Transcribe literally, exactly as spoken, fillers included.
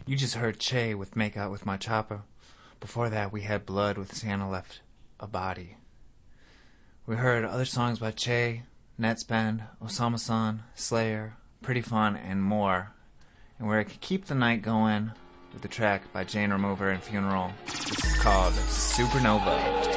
You just heard Che with Make Out With My Chopper. Before that, we had Blood with Santa Left a Body. We heard other songs by Che, Netspend, Osama-san, Slayer, Pretty Fun, and more. And we're going to keep the night going with the track by Jane Remover and Funeral. This is called Supernova.